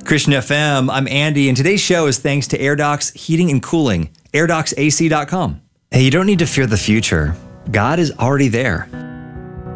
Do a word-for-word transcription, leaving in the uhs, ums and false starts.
Christian F M, I'm Andy, and today's show is thanks to AirDocs Heating and Cooling, air docs A C dot com. Hey, you don't need to fear the future. God is already there.